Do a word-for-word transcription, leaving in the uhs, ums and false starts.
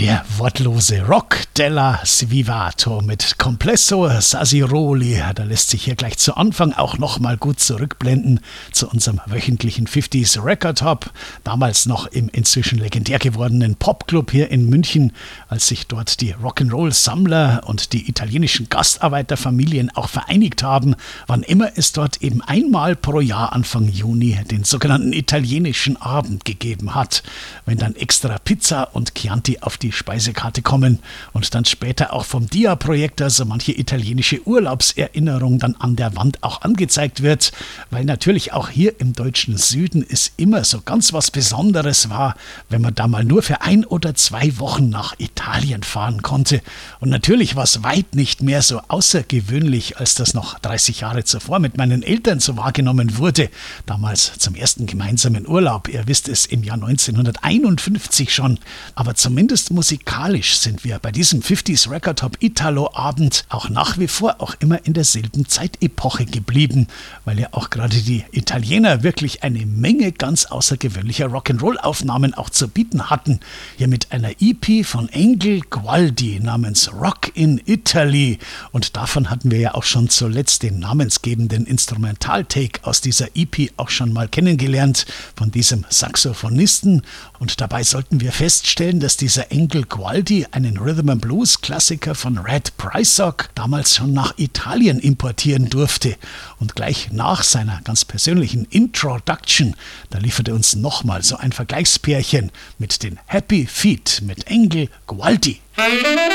Der wortlose Rock della Svivato mit Complesso Sasiroli. Da lässt sich hier gleich zu Anfang auch nochmal gut zurückblenden zu unserem wöchentlichen fünfziger Record Hop. Damals noch im inzwischen legendär gewordenen Popclub hier in München, als sich dort die Rock'n'Roll-Sammler und die italienischen Gastarbeiterfamilien auch vereinigt haben. Wann immer es dort eben einmal pro Jahr Anfang Juni den sogenannten italienischen Abend gegeben hat, wenn dann extra Pizza und Chianti auf die Speisekarte kommen und dann später auch vom Dia-Projektor so manche italienische Urlaubserinnerung dann an der Wand auch angezeigt wird, weil natürlich auch hier im deutschen Süden es immer so ganz was Besonderes war, wenn man da mal nur für ein oder zwei Wochen nach Italien fahren konnte. Und natürlich war es weit nicht mehr so außergewöhnlich, als das noch dreißig Jahre zuvor mit meinen Eltern so wahrgenommen wurde. Damals zum ersten gemeinsamen Urlaub, ihr wisst es, im Jahr neunzehnhunderteinundfünfzig schon. Aber zumindest musikalisch sind wir bei diesem fünfziger Record Hop Italo-Abend auch nach wie vor auch immer in derselben Zeitepoche geblieben, weil ja auch gerade die Italiener wirklich eine Menge ganz außergewöhnlicher Rock'n'Roll-Aufnahmen auch zu bieten hatten. Hier mit einer E P von Angel Gualdi namens Rock in Italy. Und davon hatten wir ja auch schon zuletzt den namensgebenden Instrumental-Take aus dieser E P auch schon mal kennengelernt von diesem Saxophonisten. Und dabei sollten wir feststellen, dass dieser Angel Gualdi einen Rhythm-and-Blues-Klassiker von Red Prysock damals schon nach Italien importieren durfte. Und gleich nach seiner ganz persönlichen Introduction, da liefert er uns nochmal so ein Vergleichspärchen mit den Happy Feet mit Angel Gualdi.